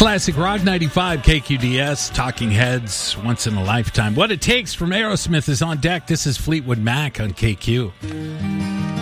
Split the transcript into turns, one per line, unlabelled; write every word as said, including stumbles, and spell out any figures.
Classic Rock ninety-five K Q D S, Talking Heads, Once in a Lifetime. What It Takes from Aerosmith is on deck. This is Fleetwood Mac on K Q.